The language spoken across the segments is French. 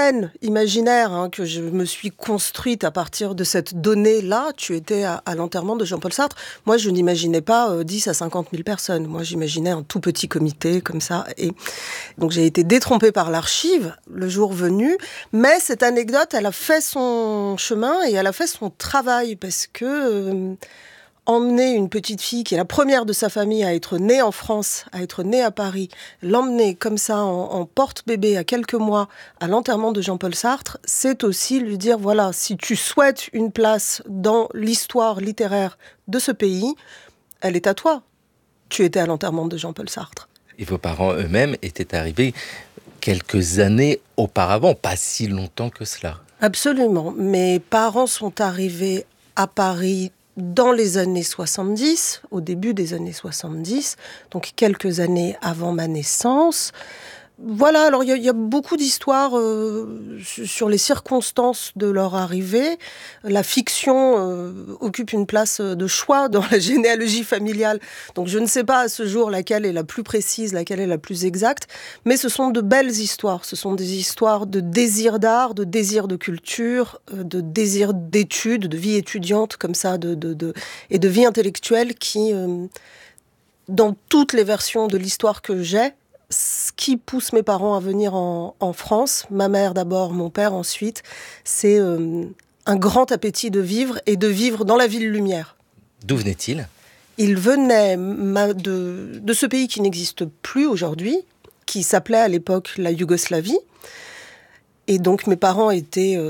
scène imaginaire que je me suis construite à partir de cette donnée-là. Tu étais à l'enterrement de Jean-Paul Sartre. Moi, je n'imaginais pas 10 à 50 000 personnes. Moi, j'imaginais un tout petit comité comme ça. Et donc, j'ai été détrompée par l'archive le jour venu. Mais cette anecdote, elle a fait son chemin et elle a fait son travail parce que... emmener une petite fille qui est la première de sa famille à être née en France, à être née à Paris, l'emmener comme ça en porte-bébé à quelques mois à l'enterrement de Jean-Paul Sartre, c'est aussi lui dire, voilà, si tu souhaites une place dans l'histoire littéraire de ce pays, elle est à toi. Tu étais à l'enterrement de Jean-Paul Sartre. Et vos parents eux-mêmes étaient arrivés quelques années auparavant, pas si longtemps que cela. Absolument. Mes parents sont arrivés à Paris dans les années 70, au début des années 70, donc quelques années avant ma naissance. Voilà, alors il y a beaucoup d'histoires sur les circonstances de leur arrivée. La fiction occupe une place de choix dans la généalogie familiale. Donc je ne sais pas à ce jour laquelle est la plus précise, laquelle est la plus exacte, mais ce sont de belles histoires. Ce sont des histoires de désir d'art, de désir de culture, de désir d'études, de vie étudiante comme ça, et de vie intellectuelle qui, dans toutes les versions de l'histoire que j'ai, ce qui pousse mes parents à venir en France, ma mère d'abord, mon père ensuite, c'est un grand appétit de vivre et de vivre dans la ville lumière. D'où venait-il ? Il venait de ce pays qui n'existe plus aujourd'hui, qui s'appelait à l'époque la Yougoslavie. Et donc mes parents étaient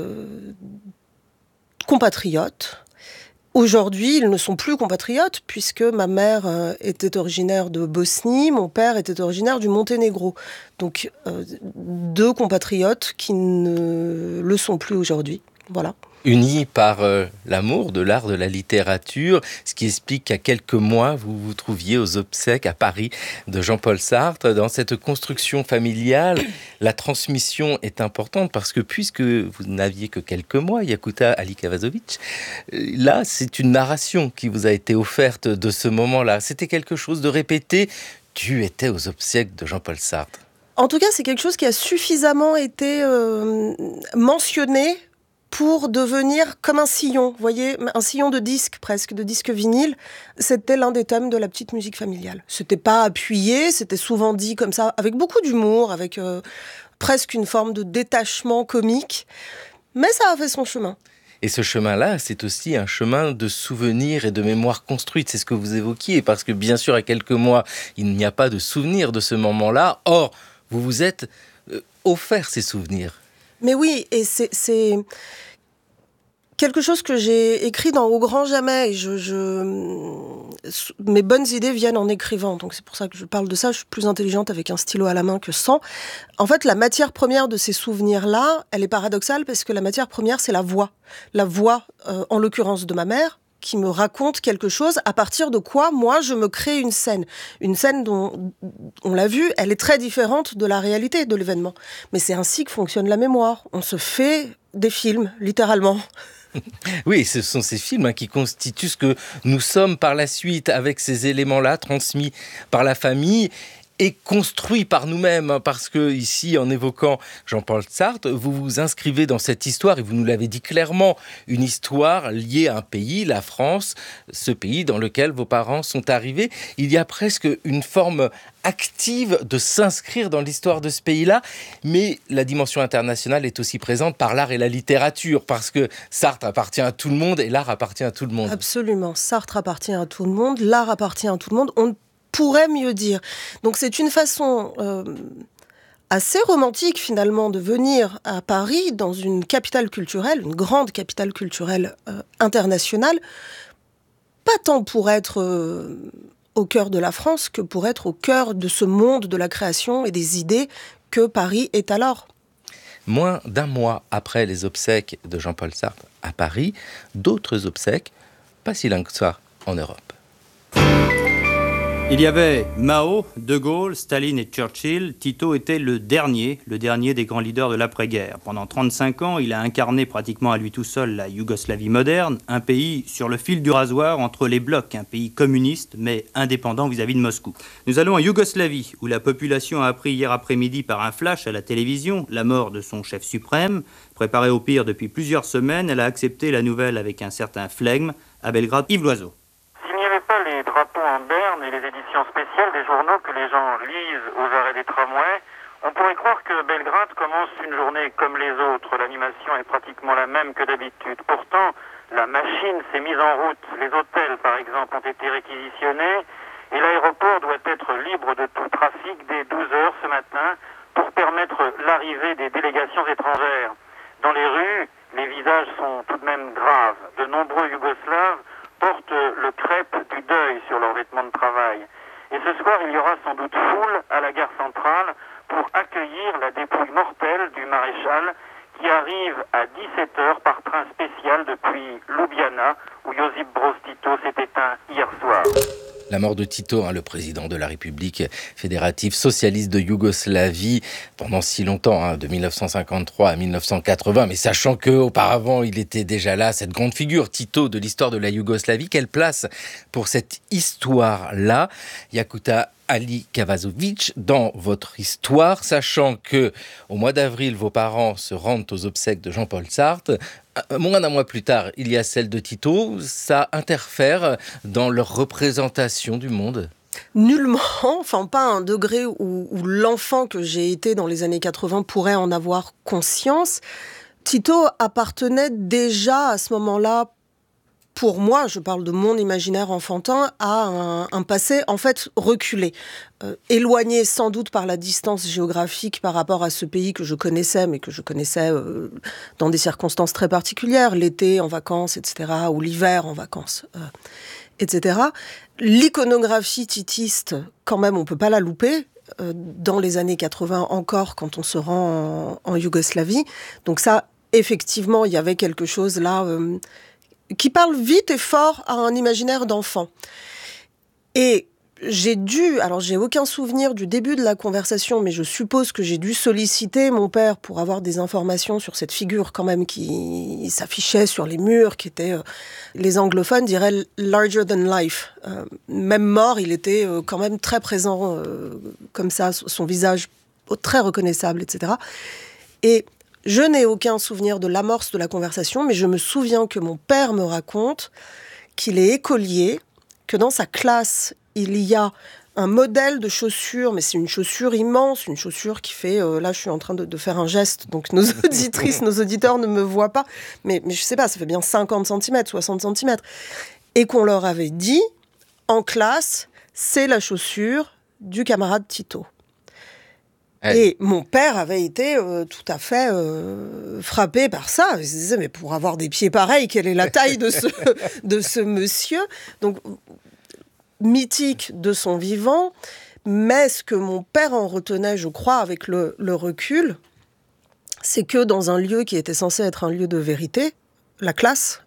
compatriotes. Aujourd'hui, ils ne sont plus compatriotes puisque ma mère était originaire de Bosnie, mon père était originaire du Monténégro. Donc, deux compatriotes qui ne le sont plus aujourd'hui. Voilà. Unis par l'amour de l'art, de la littérature, ce qui explique qu'à quelques mois, vous vous trouviez aux obsèques à Paris de Jean-Paul Sartre. Dans cette construction familiale, la transmission est importante parce que puisque vous n'aviez que quelques mois, Yakuta Alikavazovic, là, c'est une narration qui vous a été offerte de ce moment-là. C'était quelque chose de répété. Tu étais aux obsèques de Jean-Paul Sartre. En tout cas, c'est quelque chose qui a suffisamment été mentionné pour devenir comme un sillon, vous voyez, un sillon de disque presque, de disque vinyle. C'était l'un des thèmes de la petite musique familiale. C'était pas appuyé, c'était souvent dit comme ça, avec beaucoup d'humour, avec presque une forme de détachement comique. Mais ça a fait son chemin. Et ce chemin-là, c'est aussi un chemin de souvenirs et de mémoire construite. C'est ce que vous évoquiez, parce que bien sûr, à quelques mois, il n'y a pas de souvenir de ce moment-là. Or, vous vous êtes offert ces souvenirs. Mais oui, et c'est quelque chose que j'ai écrit dans Au grand jamais. Mes bonnes idées viennent en écrivant, donc c'est pour ça que je parle de ça. Je suis plus intelligente avec un stylo à la main que sans. En fait, la matière première de ces souvenirs-là, elle est paradoxale parce que la matière première, c'est la voix. La voix, en l'occurrence de ma mère, qui me raconte quelque chose, à partir de quoi, moi, je me crée une scène. Une scène dont, on l'a vu, elle est très différente de la réalité de l'événement. Mais c'est ainsi que fonctionne la mémoire. On se fait des films, littéralement. Oui, ce sont ces films qui constituent ce que nous sommes par la suite, avec ces éléments-là transmis par la famille et construit par nous-mêmes, parce que ici, en évoquant Jean-Paul Sartre, vous vous inscrivez dans cette histoire, et vous nous l'avez dit clairement, une histoire liée à un pays, la France, ce pays dans lequel vos parents sont arrivés. Il y a presque une forme active de s'inscrire dans l'histoire de ce pays-là, mais la dimension internationale est aussi présente par l'art et la littérature, parce que Sartre appartient à tout le monde et l'art appartient à tout le monde. Absolument, Sartre appartient à tout le monde, l'art appartient à tout le monde. On pourrait mieux dire. Donc c'est une façon assez romantique finalement de venir à Paris, dans une capitale culturelle, une grande capitale culturelle internationale, pas tant pour être au cœur de la France que pour être au cœur de ce monde de la création et des idées que Paris est alors. Moins d'un mois après les obsèques de Jean-Paul Sartre à Paris, d'autres obsèques, pas si loin que ça, en Europe. Il y avait Mao, De Gaulle, Staline et Churchill. Tito était le dernier des grands leaders de l'après-guerre. Pendant 35 ans, il a incarné pratiquement à lui tout seul la Yougoslavie moderne, un pays sur le fil du rasoir entre les blocs, un pays communiste mais indépendant vis-à-vis de Moscou. Nous allons en Yougoslavie, où la population a appris hier après-midi par un flash à la télévision la mort de son chef suprême. Préparée au pire depuis plusieurs semaines, elle a accepté la nouvelle avec un certain flegme. À Belgrade, Yves Loiseau. Les drapeaux en berne et les éditions spéciales des journaux que les gens lisent aux arrêts des tramways, on pourrait croire que Belgrade commence une journée comme les autres. L'animation est pratiquement la même que d'habitude. Pourtant, la machine s'est mise en route. Les hôtels, par exemple, ont été réquisitionnés et l'aéroport doit être libre de tout trafic dès 12 heures ce matin pour permettre l'arrivée des délégations étrangères. Dans les rues, les visages sont tout de même graves. De nombreux Yougoslaves portent le crêpe du deuil sur leurs vêtements de travail. Et ce soir, il y aura sans doute foule à la gare centrale pour accueillir la dépouille mortelle du maréchal qui arrive à 17h par train spécial depuis Ljubljana, où Josip Broz Tito s'est éteint hier soir. La mort de Tito, le président de la République fédérative socialiste de Yougoslavie, pendant si longtemps, de 1953 à 1980, mais sachant qu'auparavant il était déjà là, cette grande figure, Tito, de l'histoire de la Yougoslavie. Quelle place pour cette histoire-là, Yakuta Ali Kavazovic, dans votre histoire, sachant que au mois d'avril, vos parents se rendent aux obsèques de Jean-Paul Sartre. Moins d'un mois plus tard, il y a celle de Tito. Ça interfère dans leur représentation du monde ? Nullement, enfin pas à un degré où l'enfant que j'ai été dans les années 80 pourrait en avoir conscience. Tito appartenait déjà à ce moment-là, pour moi, je parle de mon imaginaire enfantin, à un passé en fait reculé, éloigné sans doute par la distance géographique par rapport à ce pays que je connaissais, mais que je connaissais dans des circonstances très particulières, l'été en vacances, etc., ou l'hiver en vacances, etc. L'iconographie titiste, quand même, on peut pas la louper, dans les années 80 encore, quand on se rend en Yougoslavie. Donc ça, effectivement, il y avait quelque chose là... qui parle vite et fort à un imaginaire d'enfant. Et j'ai aucun souvenir du début de la conversation, mais je suppose que j'ai dû solliciter mon père pour avoir des informations sur cette figure quand même qui s'affichait sur les murs, qui était, les anglophones diraient larger than life. Même mort, il était quand même très présent, comme ça, son visage très reconnaissable, etc. Et je n'ai aucun souvenir de l'amorce de la conversation, mais je me souviens que mon père me raconte qu'il est écolier, que dans sa classe, il y a un modèle de chaussure, mais c'est une chaussure immense, une chaussure qui fait... là, je suis en train de faire un geste, donc nos auditrices, nos auditeurs ne me voient pas, mais je sais pas, ça fait bien 50 cm, 60 cm. Et qu'on leur avait dit, en classe, c'est la chaussure du camarade Tito. Et mon père avait été tout à fait frappé par ça. Il se disait, mais pour avoir des pieds pareils, quelle est la taille de ce monsieur ? Donc, mythique de son vivant, mais ce que mon père en retenait, je crois, avec le recul, c'est que dans un lieu qui était censé être un lieu de vérité, la classe,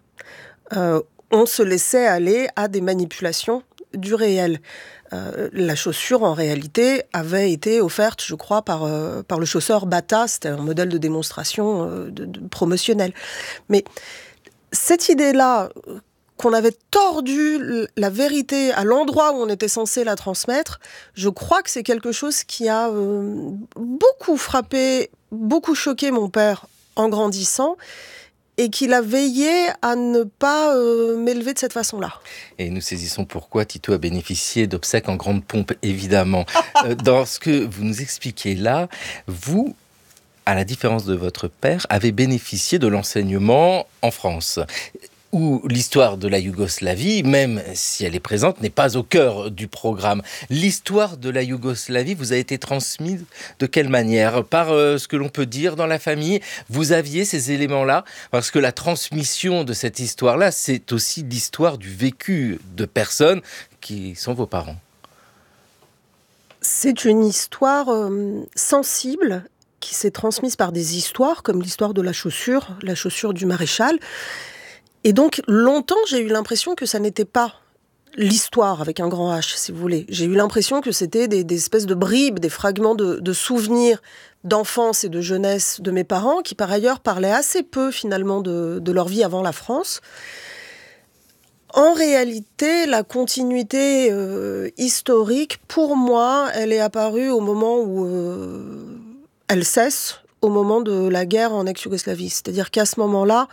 on se laissait aller à des manipulations du réel. La chaussure, en réalité, avait été offerte, je crois, par le chausseur Bata. C'était un modèle de démonstration promotionnel. Mais cette idée-là, qu'on avait tordu la vérité à l'endroit où on était censé la transmettre, je crois que c'est quelque chose qui a beaucoup frappé, beaucoup choqué mon père en grandissant, et qu'il a veillé à ne pas m'élever de cette façon-là. Et nous saisissons pourquoi Tito a bénéficié d'obsèques en grande pompe, évidemment. Dans ce que vous nous expliquez là, vous, à la différence de votre père, avez bénéficié de l'enseignement en France, où l'histoire de la Yougoslavie, même si elle est présente, n'est pas au cœur du programme. L'histoire de la Yougoslavie vous a été transmise de quelle manière ? Par ce que l'on peut dire dans la famille ? Vous aviez ces éléments-là ? Parce que la transmission de cette histoire-là, c'est aussi l'histoire du vécu de personnes qui sont vos parents. C'est une histoire sensible qui s'est transmise par des histoires, comme l'histoire de la chaussure du maréchal. Et donc, longtemps, j'ai eu l'impression que ça n'était pas l'histoire avec un grand H, si vous voulez. J'ai eu l'impression que c'était des espèces de bribes, des fragments de souvenirs d'enfance et de jeunesse de mes parents, qui par ailleurs parlaient assez peu finalement de leur vie avant la France. En réalité, la continuité historique, pour moi, elle est apparue au moment où elle cesse, au moment de la guerre en ex-Yougoslavie. C'est-à-dire qu'à ce moment-là,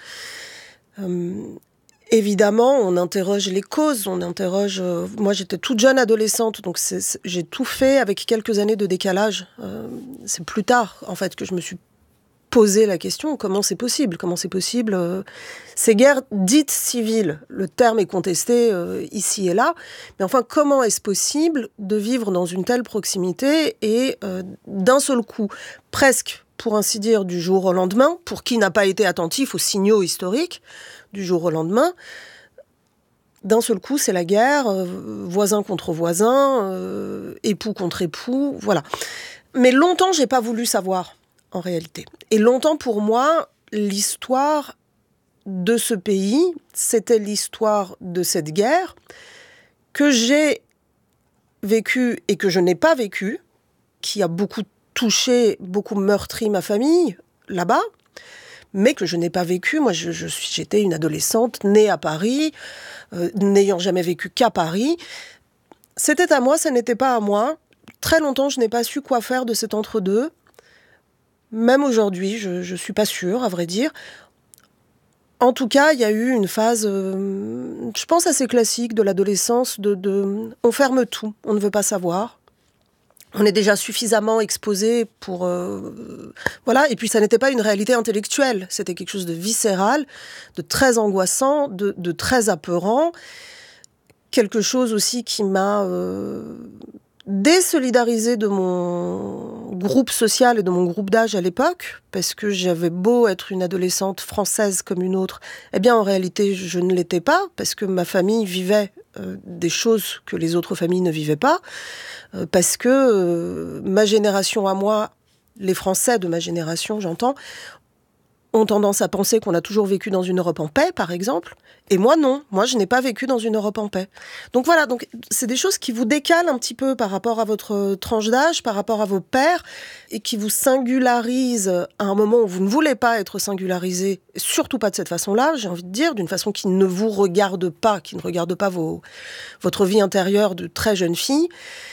évidemment, on interroge les causes, on interroge... moi, j'étais toute jeune adolescente, donc j'ai tout fait avec quelques années de décalage. C'est plus tard, en fait, que je me suis posé la question, comment c'est possible ? Comment c'est possible ces guerres dites civiles, le terme est contesté ici et là, mais enfin, comment est-ce possible de vivre dans une telle proximité et d'un seul coup, presque, pour ainsi dire, du jour au lendemain, pour qui n'a pas été attentif aux signaux historiques, du jour au lendemain, d'un seul coup, c'est la guerre, voisin contre voisin, époux contre époux, voilà. Mais longtemps, j'ai pas voulu savoir, en réalité. Et longtemps, pour moi, l'histoire de ce pays, c'était l'histoire de cette guerre que j'ai vécue et que je n'ai pas vécue, qui a beaucoup touché, beaucoup meurtri ma famille, là-bas, mais que je n'ai pas vécu. Moi, j'étais une adolescente née à Paris, n'ayant jamais vécu qu'à Paris. C'était à moi, ça n'était pas à moi. Très longtemps, je n'ai pas su quoi faire de cet entre-deux. Même aujourd'hui, je suis pas sûre, à vrai dire. En tout cas, il y a eu une phase, je pense, assez classique de l'adolescence, on ferme tout, on ne veut pas savoir. On est déjà suffisamment exposé pour... voilà, et puis ça n'était pas une réalité intellectuelle, c'était quelque chose de viscéral, de très angoissant, de très apeurant. Quelque chose aussi qui m'a désolidarisée de mon groupe social et de mon groupe d'âge à l'époque, parce que j'avais beau être une adolescente française comme une autre, eh bien en réalité je ne l'étais pas, parce que ma famille vivait des choses que les autres familles ne vivaient pas, parce que ma génération à moi, les Français de ma génération, j'entends, ont tendance à penser qu'on a toujours vécu dans une Europe en paix, par exemple. Et moi, non. Moi, je n'ai pas vécu dans une Europe en paix. Donc voilà, donc, c'est des choses qui vous décalent un petit peu par rapport à votre tranche d'âge, par rapport à vos pairs, et qui vous singularisent à un moment où vous ne voulez pas être singularisé, surtout pas de cette façon-là, j'ai envie de dire, d'une façon qui ne vous regarde pas, qui ne regarde pas votre vie intérieure de très jeune fille.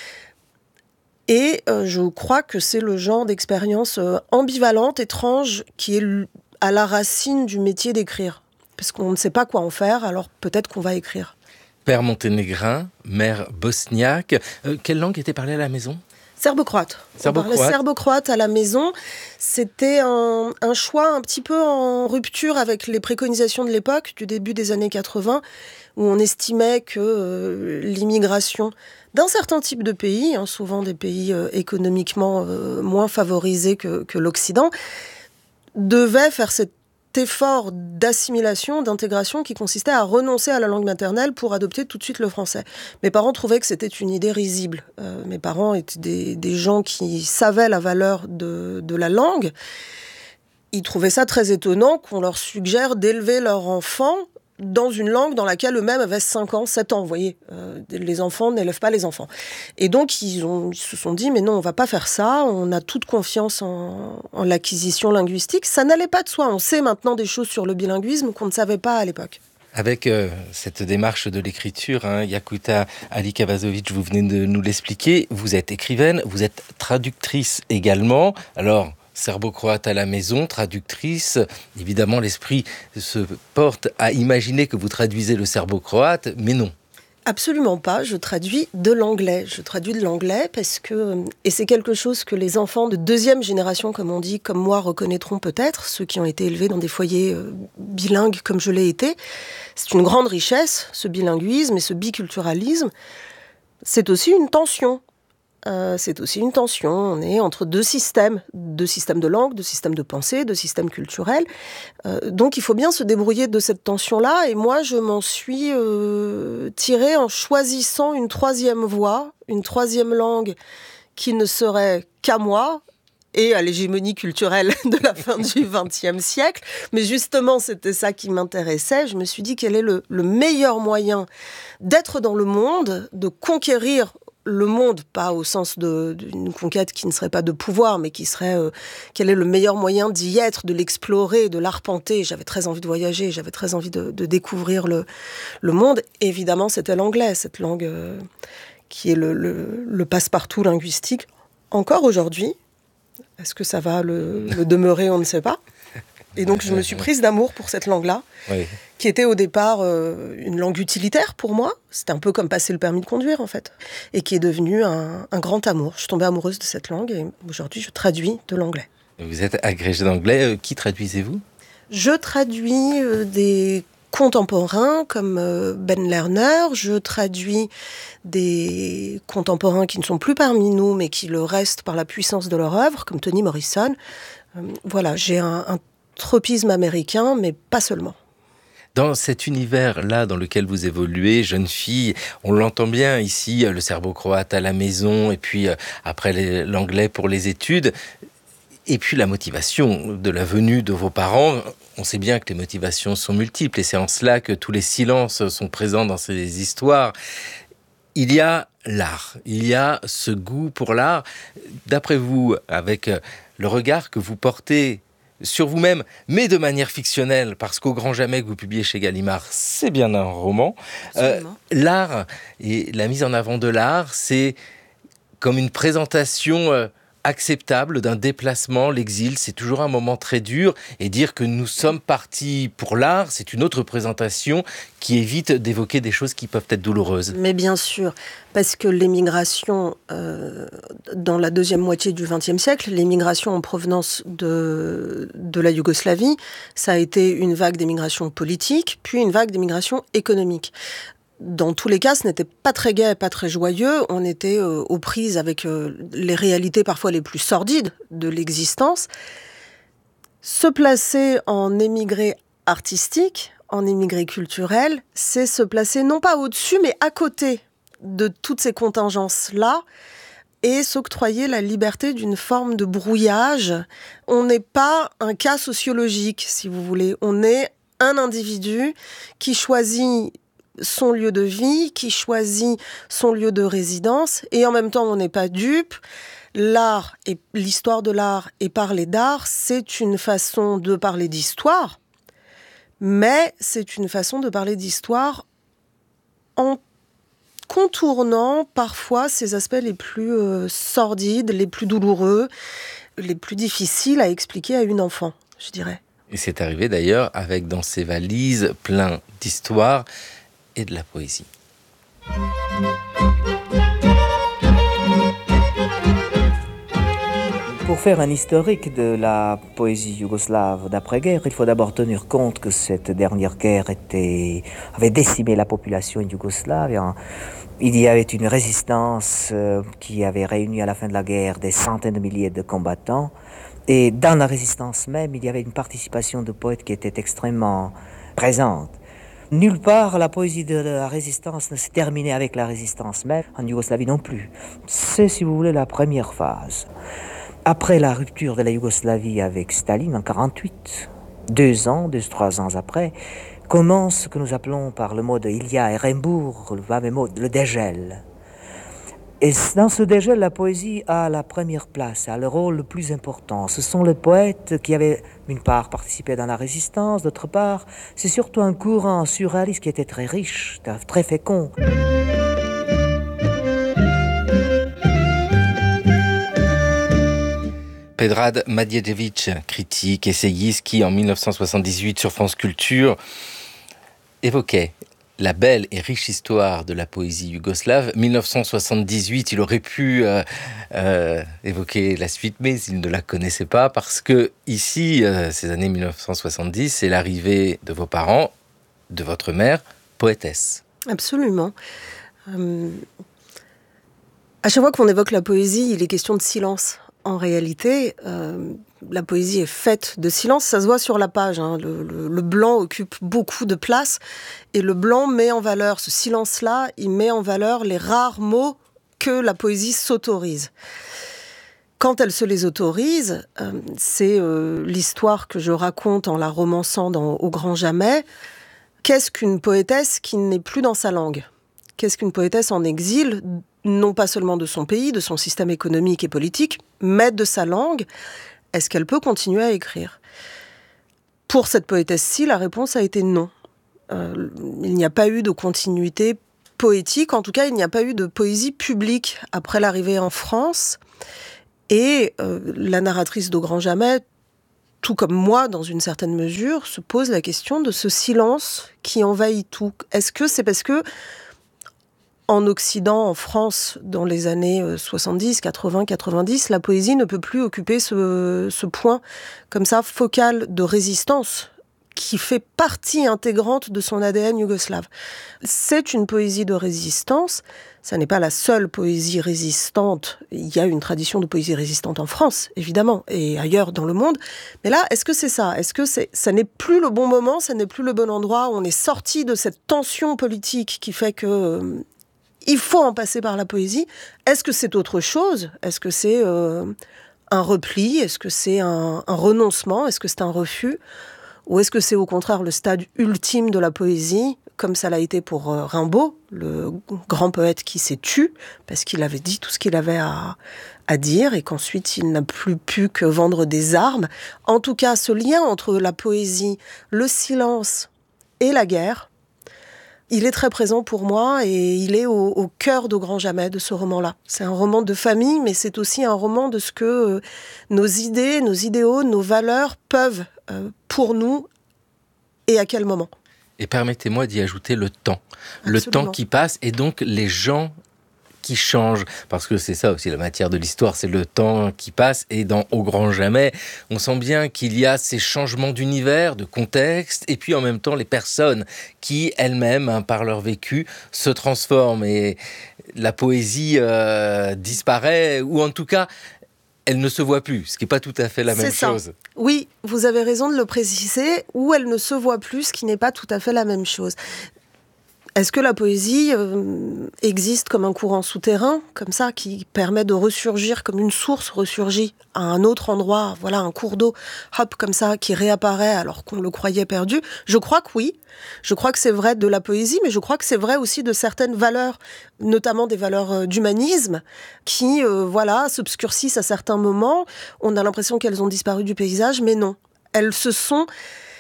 Et je crois que c'est le genre d'expérience ambivalente, étrange, qui est à la racine du métier d'écrire. Parce qu'on ne sait pas quoi en faire, alors peut-être qu'on va écrire. Père monténégrin, mère bosniaque. Quelle langue était parlée à la maison ? Serbo-croate. On parlait serbo-croate à la maison. C'était un choix un petit peu en rupture avec les préconisations de l'époque, du début des années 80, où on estimait que l'immigration d'un certain type de pays, souvent des pays économiquement moins favorisés que l'Occident, devait faire cet effort d'assimilation, d'intégration qui consistait à renoncer à la langue maternelle pour adopter tout de suite le français. Mes parents trouvaient que c'était une idée risible. Mes parents étaient des gens qui savaient la valeur de la langue. Ils trouvaient ça très étonnant qu'on leur suggère d'élever leur enfant dans une langue dans laquelle eux-mêmes avaient 5 ans, 7 ans, vous voyez. Les enfants n'élèvent pas les enfants. Et donc, ils se sont dit, mais non, on va pas faire ça, on a toute confiance en l'acquisition linguistique. Ça n'allait pas de soi. On sait maintenant des choses sur le bilinguisme qu'on ne savait pas à l'époque. Avec cette démarche de l'écriture, Yakuta Alikavazovic, vous venez de nous l'expliquer, vous êtes écrivaine, vous êtes traductrice également. Alors, serbo-croate à la maison, traductrice. Évidemment, l'esprit se porte à imaginer que vous traduisez le serbo-croate, mais non. Absolument pas, je traduis de l'anglais. Je traduis de l'anglais parce que, et c'est quelque chose que les enfants de deuxième génération, comme on dit, comme moi, reconnaîtront peut-être, ceux qui ont été élevés dans des foyers bilingues comme je l'ai été. C'est une grande richesse, ce bilinguisme et ce biculturalisme. C'est aussi une tension. On est entre deux systèmes de langue, deux systèmes de pensée, deux systèmes culturels. Donc il faut bien se débrouiller de cette tension-là. Et moi, je m'en suis tirée en choisissant une troisième voie, une troisième langue qui ne serait qu'à moi et à l'hégémonie culturelle de la fin du XXe siècle. Mais justement, c'était ça qui m'intéressait. Je me suis dit quel est le meilleur moyen d'être dans le monde, de conquérir le monde, pas au sens d'une conquête qui ne serait pas de pouvoir, mais qui serait quel est le meilleur moyen d'y être, de l'explorer, de l'arpenter. J'avais très envie de voyager, j'avais très envie de découvrir le monde. Évidemment, c'était l'anglais, cette langue qui est le passe-partout linguistique. Encore aujourd'hui, est-ce que ça va le demeurer, on ne sait pas. Et donc, je me suis prise d'amour pour cette langue-là, oui, qui était au départ une langue utilitaire pour moi. C'était un peu comme passer le permis de conduire, en fait. Et qui est devenue un grand amour. Je suis tombée amoureuse de cette langue et aujourd'hui, je traduis de l'anglais. Vous êtes agrégée d'anglais. Qui traduisez-vous ? Je traduis des contemporains comme Ben Lerner. Je traduis des contemporains qui ne sont plus parmi nous, mais qui le restent par la puissance de leur œuvre, comme Toni Morrison. Voilà, j'ai un tropisme américain, mais pas seulement. Dans cet univers-là dans lequel vous évoluez, jeune fille, on l'entend bien ici, le serbo-croate à la maison, et puis après l'anglais pour les études, et puis la motivation de la venue de vos parents. On sait bien que les motivations sont multiples, et c'est en cela que tous les silences sont présents dans ces histoires. Il y a l'art, il y a ce goût pour l'art. D'après vous, avec le regard que vous portez sur vous-même, mais de manière fictionnelle, parce qu'Au Grand Jamais que vous publiez chez Gallimard, c'est bien un roman. L'art et la mise en avant de l'art, c'est comme une présentation acceptable d'un déplacement. L'exil, c'est toujours un moment très dur, et dire que nous sommes partis pour l'art, c'est une autre présentation qui évite d'évoquer des choses qui peuvent être douloureuses. Mais bien sûr, parce que l'émigration, dans la deuxième moitié du XXe siècle, l'émigration en provenance de la Yougoslavie, ça a été une vague d'émigration politique, puis une vague d'émigration économique. Dans tous les cas, ce n'était pas très gai, pas très joyeux. On était aux prises avec les réalités parfois les plus sordides de l'existence. Se placer en émigré artistique, en émigré culturel, c'est se placer non pas au-dessus, mais à côté de toutes ces contingences-là et s'octroyer la liberté d'une forme de brouillage. On n'est pas un cas sociologique, si vous voulez. On est un individu qui choisit son lieu de vie, qui choisit son lieu de résidence, et en même temps, on n'est pas dupe. L'art et l'histoire de l'art et parler d'art, c'est une façon de parler d'histoire, mais c'est une façon de parler d'histoire en contournant parfois ces aspects les plus sordides, les plus douloureux, les plus difficiles à expliquer à une enfant, je dirais. Et c'est arrivé d'ailleurs avec dans ces valises plein d'histoires et de la poésie. Pour faire un historique de la poésie yougoslave d'après-guerre, il faut d'abord tenir compte que cette dernière guerre avait décimé la population yougoslave. Il y avait une résistance qui avait réuni à la fin de la guerre des centaines de milliers de combattants. Et dans la résistance même, il y avait une participation de poètes qui était extrêmement présente. Nulle part la poésie de la résistance ne s'est terminée avec la résistance même, en Yougoslavie non plus. C'est, si vous voulez, la première phase. Après la rupture de la Yougoslavie avec Staline en 1948, 3 ans après, commence ce que nous appelons par le mot de Ilya Ehrenburg, le fameux mot, le dégel. Et dans ce dégel, la poésie a la première place, a le rôle le plus important. Ce sont les poètes qui avaient, d'une part, participé dans la résistance, d'autre part, c'est surtout un courant surréaliste qui était très riche, très fécond. Predrag Madjedjević, critique, essayiste, qui en 1978 sur France Culture évoquait la belle et riche histoire de la poésie yougoslave. 1978, il aurait pu évoquer la suite, mais il ne la connaissait pas, parce que ici, ces années 1970, c'est l'arrivée de vos parents, de votre mère, poétesse. Absolument. À chaque fois qu'on évoque la poésie, il est question de silence. En réalité, la poésie est faite de silence, ça se voit sur la page. Le blanc occupe beaucoup de place et le blanc met en valeur, ce silence-là, il met en valeur les rares mots que la poésie s'autorise. quand elle se les autorise, c'est l'histoire que je raconte en la romançant Au Grand Jamais. Qu'est-ce qu'une poétesse qui n'est plus dans sa langue ? Qu'est-ce qu'une poétesse en exil, non pas seulement de son pays, de son système économique et politique, mais de sa langue ? Est-ce qu'elle peut continuer à écrire ? Pour cette poétesse-ci, la réponse a été non. Il n'y a pas eu de continuité poétique, en tout cas, il n'y a pas eu de poésie publique après l'arrivée en France. Et la narratrice d'Au Grand Jamais, tout comme moi, dans une certaine mesure, se pose la question de ce silence qui envahit tout. Est-ce que c'est parce que, en Occident, en France, dans les années 70, 80, 90, la poésie ne peut plus occuper ce point, comme ça, focal de résistance, qui fait partie intégrante de son ADN yougoslave. C'est une poésie de résistance. Ça n'est pas la seule poésie résistante. Il y a une tradition de poésie résistante en France, évidemment, et ailleurs dans le monde. Mais là, est-ce que c'est ça ? Est-ce que ça n'est plus le bon moment, ça n'est plus le bon endroit ? On est sorti de cette tension politique qui fait que il faut en passer par la poésie. Est-ce que c'est autre chose ? Est-ce que c'est un repli ? Est-ce que c'est un renoncement ? Est-ce que c'est un refus ? Ou est-ce que c'est au contraire le stade ultime de la poésie, comme ça l'a été pour Rimbaud, le grand poète qui s'est tu, parce qu'il avait dit tout ce qu'il avait à dire, et qu'ensuite il n'a plus pu que vendre des armes. En tout cas, ce lien entre la poésie, le silence et la guerre, il est très présent pour moi, et il est au cœur d'Au Grand Jamais, de ce roman-là. C'est un roman de famille, mais c'est aussi un roman de ce que nos idées, nos idéaux, nos valeurs peuvent pour nous, et à quel moment. Et permettez-moi d'y ajouter le temps. Absolument. Le temps qui passe, et donc les gens qui changent, parce que c'est ça aussi la matière de l'histoire, c'est le temps qui passe, et dans Au Grand Jamais, on sent bien qu'il y a ces changements d'univers, de contexte, et puis en même temps les personnes qui elles-mêmes, par leur vécu, se transforment, et la poésie disparaît, ou en tout cas, elle ne se voit plus, ce qui n'est pas tout à fait la même chose. Oui, vous avez raison de le préciser, ou elle ne se voit plus, ce qui n'est pas tout à fait la même chose. Est-ce que la poésie existe comme un courant souterrain, comme ça, qui permet de ressurgir, comme une source ressurgit à un autre endroit, voilà, un cours d'eau, hop, comme ça, qui réapparaît alors qu'on le croyait perdu ? Je crois que oui. Je crois que c'est vrai de la poésie, mais je crois que c'est vrai aussi de certaines valeurs, notamment des valeurs d'humanisme, qui, s'obscurcissent à certains moments. On a l'impression qu'elles ont disparu du paysage, mais non. Elles se sont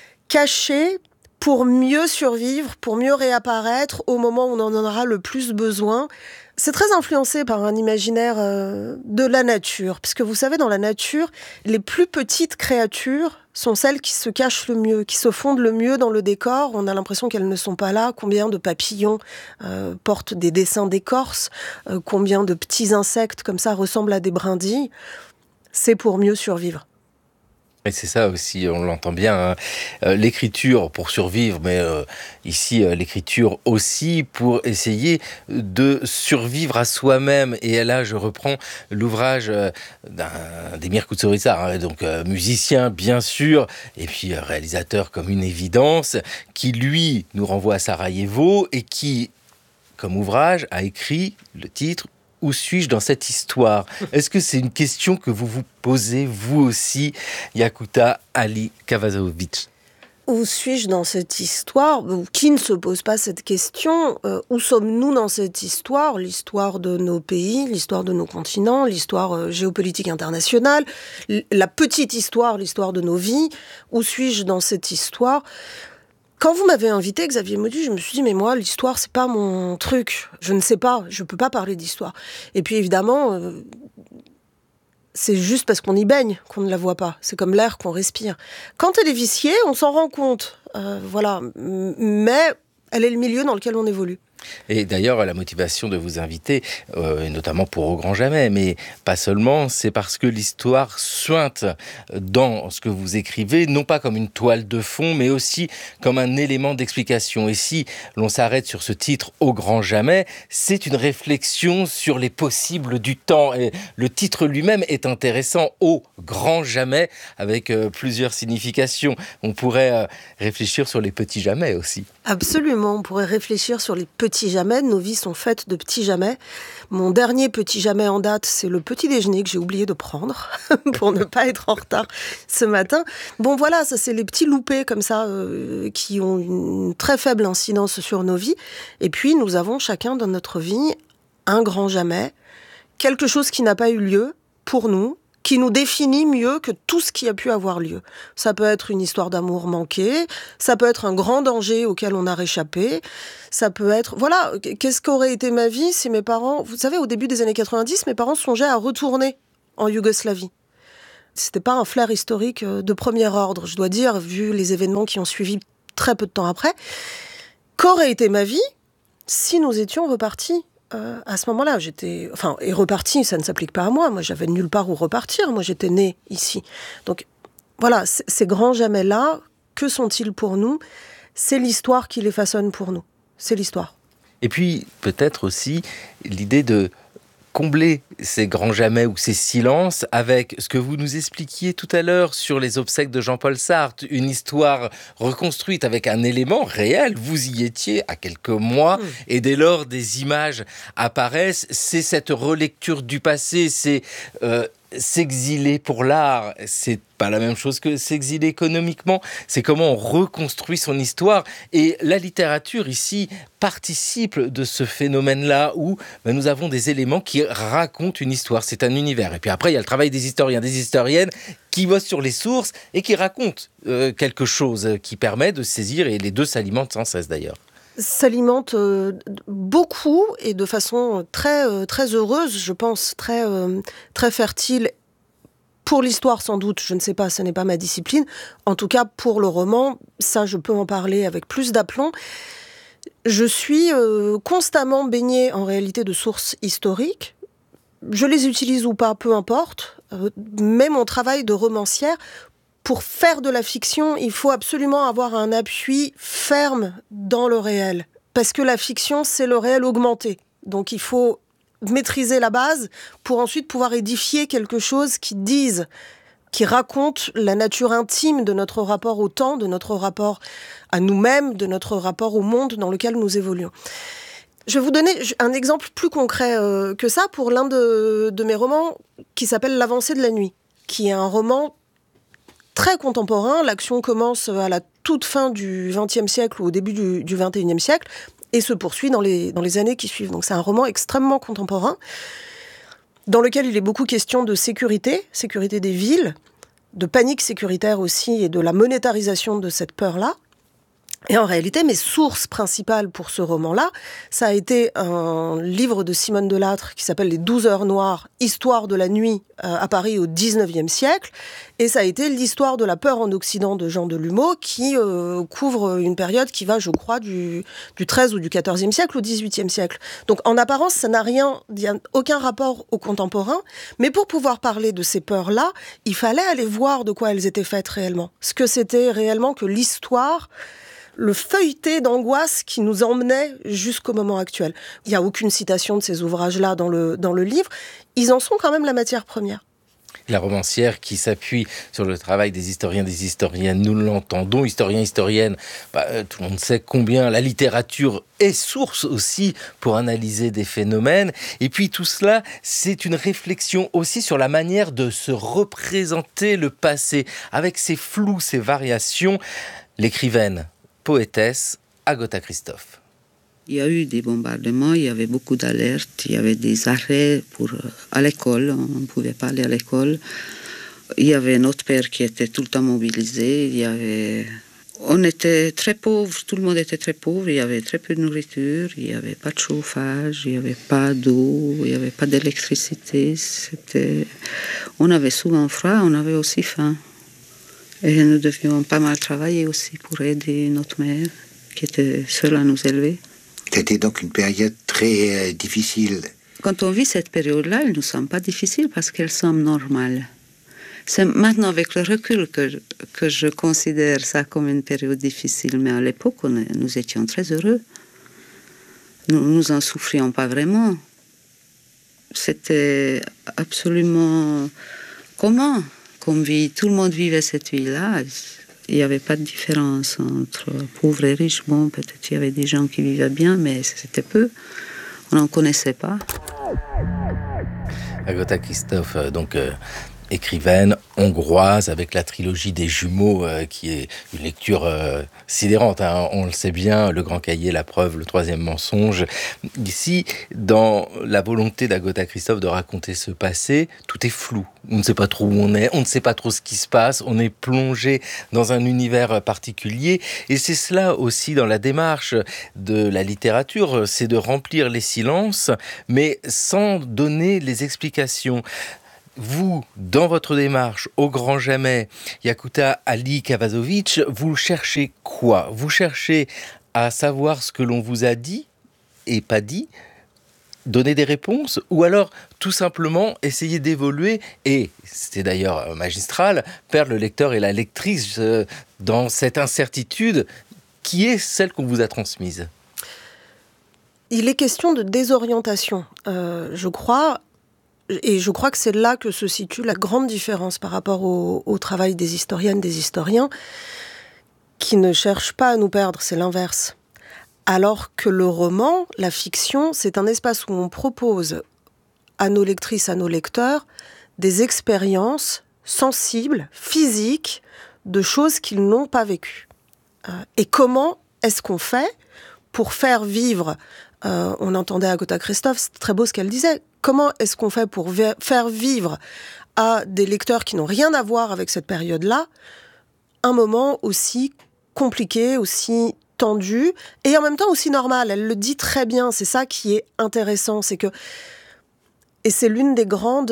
cachées pour mieux survivre, pour mieux réapparaître au moment où on en aura le plus besoin. C'est très influencé par un imaginaire de la nature, puisque vous savez, dans la nature, les plus petites créatures sont celles qui se cachent le mieux, qui se fondent le mieux dans le décor. On a l'impression qu'elles ne sont pas là. Combien de papillons portent des dessins d'écorce ? Combien de petits insectes comme ça ressemblent à des brindilles ? C'est pour mieux survivre. Et c'est ça aussi, on l'entend bien, hein. L'écriture pour survivre, mais ici l'écriture aussi pour essayer de survivre à soi-même. Et là, je reprends l'ouvrage d'Emir Kusturica, hein, donc musicien bien sûr, et puis réalisateur comme une évidence, qui lui nous renvoie à Sarajevo et qui, comme ouvrage, a écrit le titre « Où suis-je dans cette histoire ?» Est-ce que c'est une question que vous vous posez, vous aussi, Yakuta Ali Kavazovic ? Où suis-je dans cette histoire ? Qui ne se pose pas cette question ? Où sommes-nous dans cette histoire ? L'histoire de nos pays, l'histoire de nos continents, l'histoire géopolitique internationale, la petite histoire, l'histoire de nos vies. Où suis-je dans cette histoire ? Quand vous m'avez invité, Xavier Mauduit, je me suis dit, mais moi, l'histoire, c'est pas mon truc. Je ne sais pas, je peux pas parler d'histoire. Et puis, évidemment, c'est juste parce qu'on y baigne qu'on ne la voit pas. C'est comme l'air qu'on respire. Quand elle est viciée, on s'en rend compte. Voilà. Mais elle est le milieu dans lequel on évolue. Et d'ailleurs, la motivation de vous inviter, notamment pour Au Grand Jamais, mais pas seulement, c'est parce que l'histoire suinte dans ce que vous écrivez, non pas comme une toile de fond, mais aussi comme un élément d'explication. Et si l'on s'arrête sur ce titre Au Grand Jamais, c'est une réflexion sur les possibles du temps. Et le titre lui-même est intéressant, Au Grand Jamais, avec plusieurs significations. On pourrait réfléchir sur les petits jamais aussi. Absolument, on pourrait réfléchir sur les petits jamais. Nos vies sont faites de petits jamais. Mon dernier petit jamais en date, c'est le petit déjeuner que j'ai oublié de prendre pour ne pas être en retard ce matin. Bon voilà, ça c'est les petits loupés comme ça qui ont une très faible incidence sur nos vies. Et puis nous avons chacun dans notre vie un grand jamais, quelque chose qui n'a pas eu lieu pour nous, qui nous définit mieux que tout ce qui a pu avoir lieu. Ça peut être une histoire d'amour manquée, ça peut être un grand danger auquel on a réchappé, ça peut être... Voilà, qu'est-ce qu'aurait été ma vie si mes parents... Vous savez, au début des années 90, mes parents songeaient à retourner en Yougoslavie. C'était pas un flair historique de premier ordre, je dois dire, vu les événements qui ont suivi très peu de temps après. Qu'aurait été ma vie si nous étions repartis à ce moment-là? Et reparti, ça ne s'applique pas à moi. Moi, j'avais nulle part où repartir. Moi, j'étais née ici. Donc, voilà, ces grands jamais-là, que sont-ils pour nous? C'est l'histoire qui les façonne pour nous. C'est l'histoire. Et puis, peut-être aussi, l'idée de combler ces grands jamais ou ces silences avec ce que vous nous expliquiez tout à l'heure sur les obsèques de Jean-Paul Sartre, une histoire reconstruite avec un élément réel. Vous y étiez à quelques mois et dès lors des images apparaissent. C'est cette relecture du passé, c'est s'exiler pour l'art, c'est pas la même chose que s'exiler économiquement, c'est comment on reconstruit son histoire. Et la littérature ici participe de ce phénomène-là où nous avons des éléments qui racontent une histoire, c'est un univers. Et puis après, il y a le travail des historiens, des historiennes qui bossent sur les sources et qui racontent quelque chose qui permet de saisir, et les deux s'alimentent sans cesse d'ailleurs. S'alimente beaucoup et de façon très, très heureuse, je pense, très, très fertile. Pour l'histoire, sans doute, je ne sais pas, ce n'est pas ma discipline. En tout cas, pour le roman, ça, je peux en parler avec plus d'aplomb. Je suis constamment baignée, en réalité, de sources historiques. Je les utilise ou pas, peu importe. Mais mon travail de romancière, pour faire de la fiction, il faut absolument avoir un appui ferme dans le réel. Parce que la fiction, c'est le réel augmenté. Donc il faut maîtriser la base pour ensuite pouvoir édifier quelque chose qui raconte la nature intime de notre rapport au temps, de notre rapport à nous-mêmes, de notre rapport au monde dans lequel nous évoluons. Je vais vous donner un exemple plus concret que ça pour l'un de mes romans qui s'appelle L'avancée de la nuit, qui est un roman très contemporain. L'action commence à la toute fin du XXe siècle ou au début du XXIe siècle et se poursuit dans les années qui suivent. Donc c'est un roman extrêmement contemporain dans lequel il est beaucoup question de sécurité des villes, de panique sécuritaire aussi et de la monétarisation de cette peur-là. Et en réalité, mes sources principales pour ce roman-là, ça a été un livre de Simone Delattre qui s'appelle Les 12 heures noires, histoire de la nuit à Paris au XIXe siècle. Et ça a été l'histoire de la peur en Occident de Jean Delumeau qui couvre une période qui va, je crois, du XIIIe ou du XIVe siècle au XVIIIe siècle. Donc en apparence, ça n'a aucun rapport au contemporain. Mais pour pouvoir parler de ces peurs-là, il fallait aller voir de quoi elles étaient faites réellement. Ce que c'était réellement que l'histoire, le feuilleté d'angoisse qui nous emmenait jusqu'au moment actuel. Il n'y a aucune citation de ces ouvrages-là dans le livre. Ils en sont quand même la matière première. La romancière qui s'appuie sur le travail des historiens, des historiennes, nous l'entendons, historiens, historiennes, tout le monde sait combien la littérature est source aussi pour analyser des phénomènes. Et puis tout cela, c'est une réflexion aussi sur la manière de se représenter le passé, avec ses flous, ses variations. L'écrivaine, poétesse Agota Christophe. Il y a eu des bombardements, il y avait beaucoup d'alertes, il y avait des arrêts à l'école, on ne pouvait pas aller à l'école. Il y avait notre père qui était tout le temps mobilisé, on était très pauvres, tout le monde était très pauvre, il y avait très peu de nourriture, il n'y avait pas de chauffage, il n'y avait pas d'eau, il n'y avait pas d'électricité. On avait souvent froid, on avait aussi faim. Et nous devions pas mal travailler aussi pour aider notre mère, qui était seule à nous élever. C'était donc une période très difficile. Quand on vit cette période-là, elle ne nous semble pas difficile parce qu'elle semble normale. C'est maintenant avec le recul que je considère ça comme une période difficile. Mais à l'époque, nous étions très heureux. Nous en souffrions pas vraiment. C'était absolument commun. Comme vie, tout le monde vivait cette vie-là. Il n'y avait pas de différence entre pauvres et riches. Bon, peut-être il y avait des gens qui vivaient bien, mais c'était peu. On n'en connaissait pas. Agota Christoph, écrivaine hongroise avec la trilogie des jumeaux, qui est une lecture sidérante, hein. On le sait bien, Le Grand Cahier, La Preuve, Le Troisième Mensonge. Ici, dans la volonté d'Agota Christoph de raconter ce passé, tout est flou. On ne sait pas trop où on est, on ne sait pas trop ce qui se passe, on est plongé dans un univers particulier. Et c'est cela aussi dans la démarche de la littérature, c'est de remplir les silences, mais sans donner les explications. Vous, dans votre démarche, au grand jamais, Yakuta Ali-Kavazovic, vous cherchez quoi ? Vous cherchez à savoir ce que l'on vous a dit et pas dit, donner des réponses, ou alors tout simplement essayer d'évoluer, et c'est d'ailleurs magistral, perdre le lecteur et la lectrice dans cette incertitude qui est celle qu'on vous a transmise. Il est question de désorientation, je crois. Et je crois que c'est là que se situe la grande différence par rapport au travail des historiennes, des historiens, qui ne cherchent pas à nous perdre, c'est l'inverse. Alors que le roman, la fiction, c'est un espace où on propose à nos lectrices, à nos lecteurs, des expériences sensibles, physiques, de choses qu'ils n'ont pas vécues. Et comment est-ce qu'on fait pour faire vivre, on entendait Agota Christoph, c'est très beau ce qu'elle disait, comment est-ce qu'on fait pour faire vivre à des lecteurs qui n'ont rien à voir avec cette période-là un moment aussi compliqué, aussi tendu, et en même temps aussi normal. Elle le dit très bien, c'est ça qui est intéressant, c'est que, et c'est l'une des grandes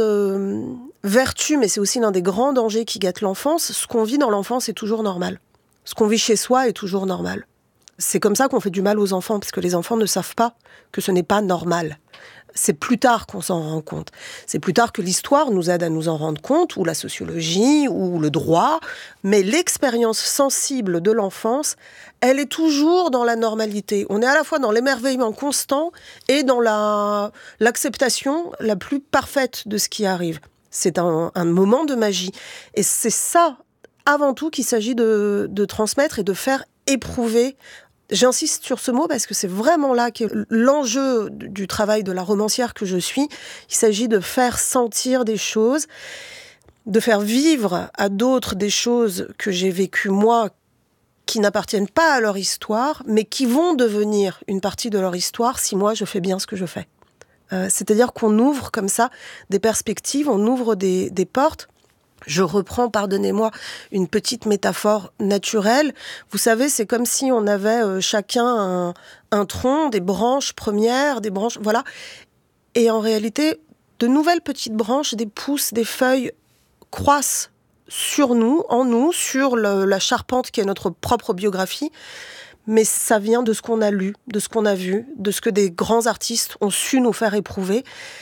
vertus, mais c'est aussi l'un des grands dangers qui guettent l'enfance, ce qu'on vit dans l'enfance est toujours normal. Ce qu'on vit chez soi est toujours normal. C'est comme ça qu'on fait du mal aux enfants, parce que les enfants ne savent pas que ce n'est pas normal. C'est plus tard qu'on s'en rend compte. C'est plus tard que l'histoire nous aide à nous en rendre compte, ou la sociologie, ou le droit. Mais l'expérience sensible de l'enfance, elle est toujours dans la normalité. On est à la fois dans l'émerveillement constant et dans l'acceptation la plus parfaite de ce qui arrive. C'est un moment de magie. Et c'est ça, avant tout, qu'il s'agit de transmettre et de faire éprouver. J'insiste sur ce mot parce que c'est vraiment là qu'est l'enjeu du travail de la romancière que je suis. Il s'agit de faire sentir des choses, de faire vivre à d'autres des choses que j'ai vécues moi, qui n'appartiennent pas à leur histoire, mais qui vont devenir une partie de leur histoire si moi je fais bien ce que je fais. C'est-à-dire qu'on ouvre comme ça des perspectives, on ouvre des portes. Je reprends, pardonnez-moi, une petite métaphore naturelle. Vous savez, c'est comme si on avait chacun un tronc, des branches premières, des branches, voilà. Et en réalité, de nouvelles petites branches, des pousses, des feuilles croissent sur nous, en nous, sur la charpente qui est notre propre biographie. Mais ça vient de ce qu'on a lu, de ce qu'on a vu, de ce que des grands artistes ont su nous faire éprouver.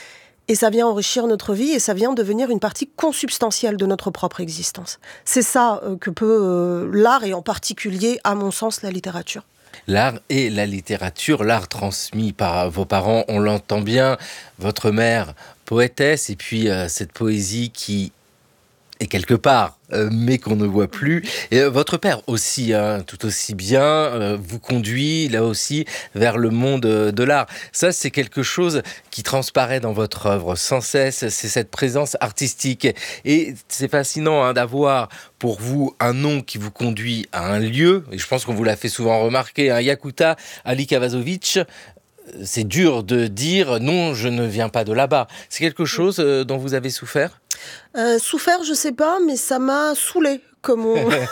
Et ça vient enrichir notre vie et ça vient devenir une partie consubstantielle de notre propre existence. C'est ça que peut l'art et en particulier, à mon sens, la littérature. L'art et la littérature, l'art transmis par vos parents, on l'entend bien, votre mère poétesse et puis cette poésie qui est quelque part, mais qu'on ne voit plus. Et votre père aussi, tout aussi bien, vous conduit là aussi vers le monde de l'art. Ça, c'est quelque chose qui transparaît dans votre œuvre sans cesse, c'est cette présence artistique. Et c'est fascinant d'avoir pour vous un nom qui vous conduit à un lieu, et je pense qu'on vous l'a fait souvent remarquer, Yakuta Ali-Kavazovic. C'est dur de dire non, je ne viens pas de là-bas. C'est quelque chose dont vous avez souffert ? Souffert, je sais pas, mais ça m'a saoulée, comme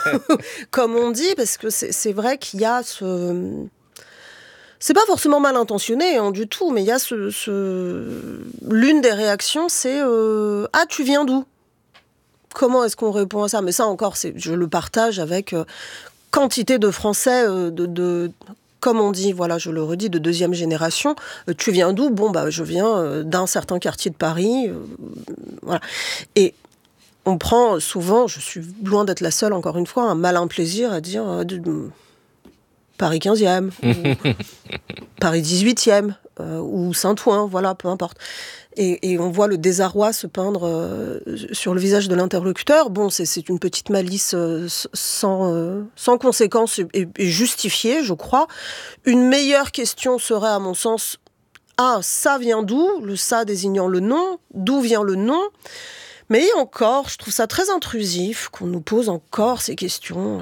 on dit, parce que c'est vrai qu'il y a ce... C'est pas forcément mal intentionné du tout, mais il y a l'une des réactions, c'est ah, tu viens d'où ? Comment est-ce qu'on répond à ça ? Mais ça encore, je le partage avec quantité de Français comme on dit, voilà, je le redis, de deuxième génération. Tu viens d'où ? Bon, je viens d'un certain quartier de Paris. Voilà. Et on prend souvent, je suis loin d'être la seule, encore une fois, un malin plaisir à dire Paris 15e, ou Paris 18e. ou Saint-Ouen, voilà, peu importe. Et on voit le désarroi se peindre sur le visage de l'interlocuteur. Bon, c'est une petite malice sans conséquence et justifiée, je crois. Une meilleure question serait, à mon sens, ça vient d'où ? Le ça désignant le nom. D'où vient le nom ? Mais encore, je trouve ça très intrusif qu'on nous pose encore ces questions.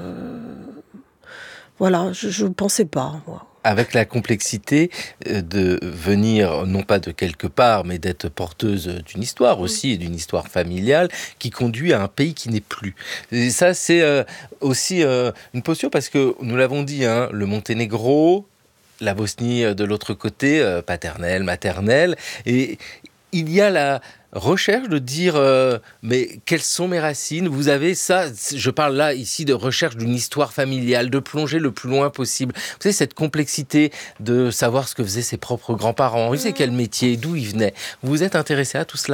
Voilà, je ne pensais pas, moi. Avec la complexité de venir, non pas de quelque part, mais d'être porteuse d'une histoire aussi, et d'une histoire familiale, qui conduit à un pays qui n'est plus. Et ça, c'est aussi une posture, parce que, nous l'avons dit, le Monténégro, la Bosnie de l'autre côté, paternelle, maternelle, et il y a la recherche de dire mais quelles sont mes racines ? Vous avez ça, je parle là ici de recherche d'une histoire familiale, de plonger le plus loin possible. Vous savez, cette complexité de savoir ce que faisaient ses propres grands-parents, ils faisaient quel métier, d'où ils venaient. Vous vous êtes intéressé à tout cela ?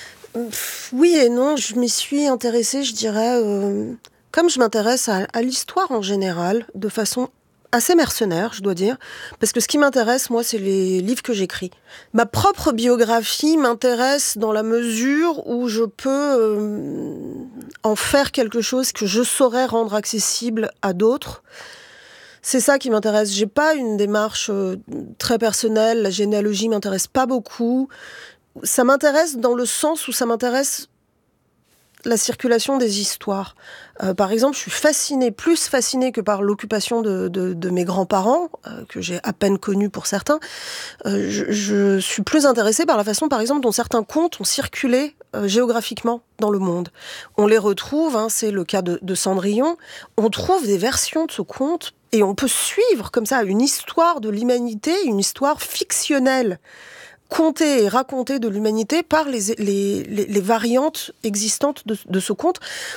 Oui et non, je m'y suis intéressée, je dirais, comme je m'intéresse à l'histoire en général, de façon assez mercenaire, je dois dire, parce que ce qui m'intéresse, moi, c'est les livres que j'écris. Ma propre biographie m'intéresse dans la mesure où je peux en faire quelque chose que je saurais rendre accessible à d'autres. C'est ça qui m'intéresse. J'ai pas une démarche très personnelle, la généalogie m'intéresse pas beaucoup. Ça m'intéresse dans le sens où ça m'intéresse la circulation des histoires. Par exemple, je suis plus fascinée que par l'occupation de mes grands-parents, que j'ai à peine connus pour certains. Je suis plus intéressée par la façon, par exemple, dont certains contes ont circulé géographiquement dans le monde. On les retrouve, c'est le cas de Cendrillon, on trouve des versions de ce conte et on peut suivre comme ça une histoire de l'humanité, une histoire fictionnelle, contée et racontée de l'humanité par les variantes existantes de ce conte.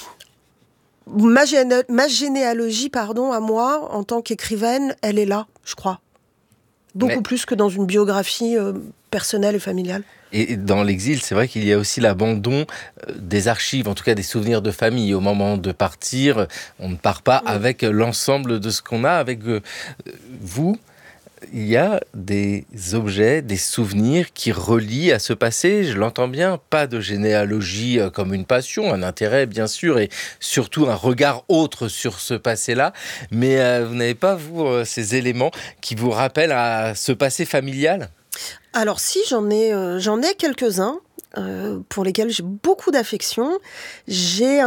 Ma généalogie, à moi, en tant qu'écrivaine, elle est là, je crois. Beaucoup plus que dans une biographie personnelle et familiale. Et dans l'exil, c'est vrai qu'il y a aussi l'abandon des archives, en tout cas des souvenirs de famille. Au moment de partir, on ne part pas avec l'ensemble de ce qu'on a. Avec vous, il y a des objets, des souvenirs qui relient à ce passé. Je l'entends bien, pas de généalogie comme une passion, un intérêt bien sûr, et surtout un regard autre sur ce passé-là. Mais vous n'avez pas, vous, ces éléments qui vous rappellent à ce passé familial ? Alors si, j'en ai quelques-uns pour lesquels j'ai beaucoup d'affection. J'ai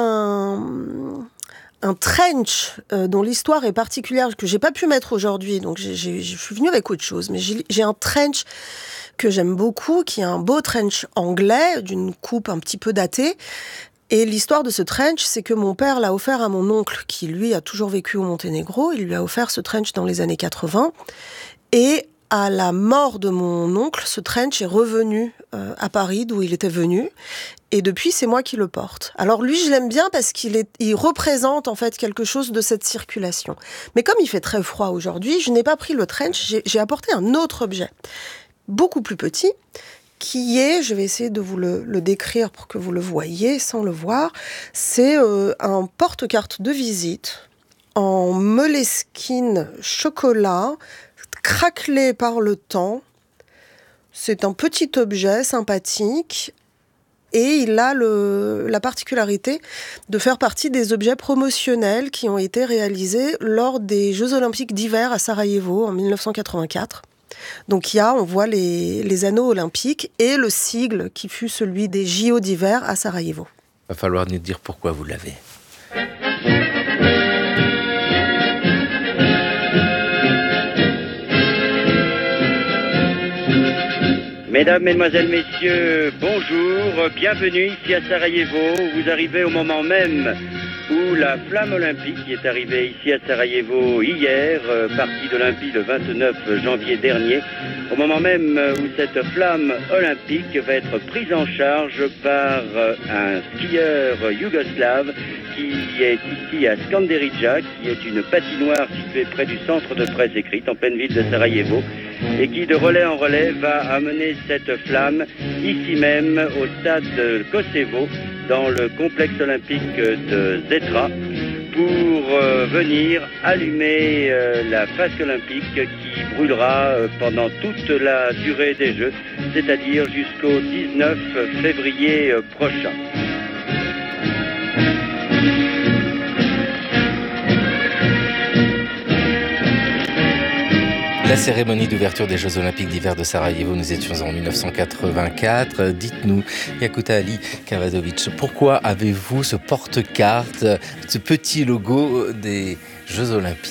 un trench dont l'histoire est particulière, que j'ai pas pu mettre aujourd'hui, donc je suis venue avec autre chose, mais j'ai un trench que j'aime beaucoup, qui est un beau trench anglais, d'une coupe un petit peu datée. Et l'histoire de ce trench, c'est que mon père l'a offert à mon oncle, qui lui a toujours vécu au Monténégro. Il lui a offert ce trench dans les années 80. Et à la mort de mon oncle, ce trench est revenu à Paris, d'où il était venu. Et depuis, c'est moi qui le porte. Alors lui, je l'aime bien parce qu'il représente en fait quelque chose de cette circulation. Mais comme il fait très froid aujourd'hui, je n'ai pas pris le trench, j'ai apporté un autre objet, beaucoup plus petit, qui est, je vais essayer de vous le décrire pour que vous le voyiez sans le voir, c'est un porte-carte de visite en moleskine chocolat, craquelé par le temps. C'est un petit objet sympathique et il a la particularité de faire partie des objets promotionnels qui ont été réalisés lors des Jeux Olympiques d'hiver à Sarajevo en 1984. Donc on voit les anneaux olympiques et le sigle qui fut celui des JO d'hiver à Sarajevo. Il va falloir nous dire pourquoi vous l'avez. Mesdames, Mesdemoiselles, Messieurs, bonjour, bienvenue ici à Sarajevo. Vous arrivez au moment même où la flamme olympique qui est arrivée ici à Sarajevo hier, partie d'Olympie le 29 janvier dernier, au moment même où cette flamme olympique va être prise en charge par un skieur yougoslave qui est ici à Skanderija, qui est une patinoire située près du centre de presse écrite en pleine ville de Sarajevo, et qui de relais en relais va amener cette flamme ici même au stade Koševo, dans le complexe olympique de Zetra, pour venir allumer la flasque olympique qui brûlera pendant toute la durée des Jeux, c'est-à-dire jusqu'au 19 février prochain. La cérémonie d'ouverture des Jeux Olympiques d'hiver de Sarajevo, nous étions en 1984. Dites-nous, Yakuta Ali Kavadovic, pourquoi avez-vous ce porte-carte, ce petit logo des Jeux Olympiques ?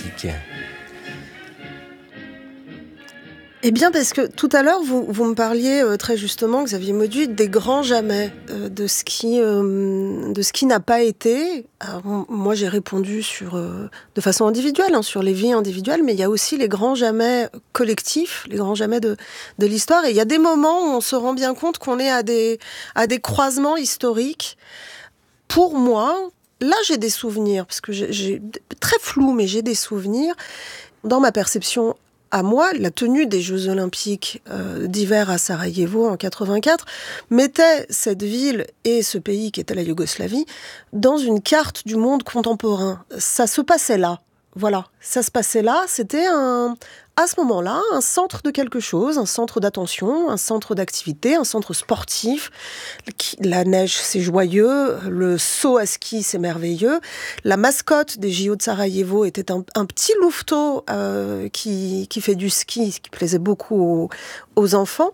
Eh bien, parce que tout à l'heure, vous me parliez très justement, Xavier Mauduit, des grands jamais, de ce qui n'a pas été. Alors, moi, j'ai répondu de façon individuelle, sur les vies individuelles, mais il y a aussi les grands jamais collectifs, les grands jamais de l'histoire. Et il y a des moments où on se rend bien compte qu'on est à des croisements historiques. Pour moi, là, j'ai des souvenirs, parce que j'ai très flou, mais j'ai des souvenirs. Dans ma perception à moi, la tenue des Jeux Olympiques d'hiver à Sarajevo en 84 mettait cette ville et ce pays qui était la Yougoslavie dans une carte du monde contemporain. Ça se passait là. Voilà, ça se passait là. C'était à ce moment-là, un centre de quelque chose, un centre d'attention, un centre d'activité, un centre sportif. La neige, c'est joyeux. Le saut à ski, c'est merveilleux. La mascotte des JO de Sarajevo était un petit louveteau qui fait du ski, ce qui plaisait beaucoup aux enfants.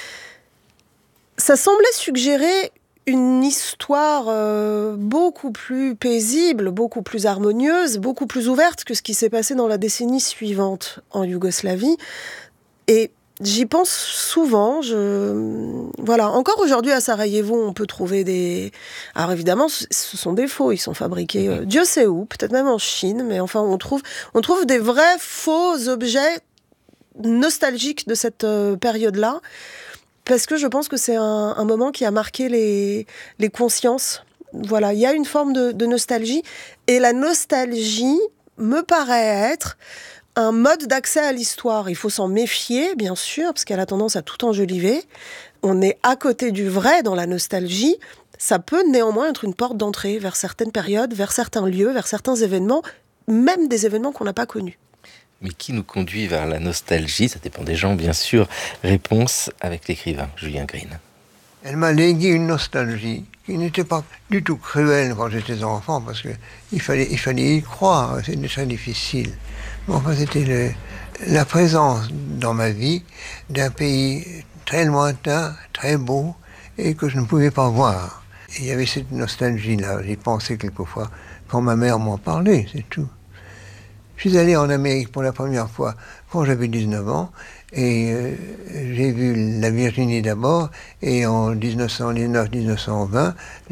Ça semblait suggérer une histoire beaucoup plus paisible, beaucoup plus harmonieuse, beaucoup plus ouverte que ce qui s'est passé dans la décennie suivante en Yougoslavie. Et j'y pense souvent. Voilà. Encore aujourd'hui à Sarajevo, on peut trouver des... Alors évidemment, ce sont des faux. Ils sont fabriqués Dieu sait où, peut-être même en Chine. Mais enfin, on trouve des vrais faux objets nostalgiques de cette période-là. Parce que je pense que c'est un moment qui a marqué les consciences. Voilà, il y a une forme de nostalgie. Et la nostalgie me paraît être un mode d'accès à l'histoire. Il faut s'en méfier, bien sûr, parce qu'elle a tendance à tout enjoliver. On est à côté du vrai dans la nostalgie. Ça peut néanmoins être une porte d'entrée vers certaines périodes, vers certains lieux, vers certains événements, même des événements qu'on n'a pas connus. Mais qui nous conduit vers la nostalgie ? Ça dépend des gens, bien sûr. Réponse avec l'écrivain Julien Green. Elle m'a légué une nostalgie qui n'était pas du tout cruelle quand j'étais enfant, parce qu'il fallait y croire, c'était très difficile. Mais enfin, c'était la présence dans ma vie d'un pays très lointain, très beau, et que je ne pouvais pas voir. Et il y avait cette nostalgie-là, j'y pensais quelquefois quand ma mère m'en parlait, c'est tout. Je suis allé en Amérique pour la première fois quand j'avais 19 ans et j'ai vu la Virginie d'abord et en 1919-1920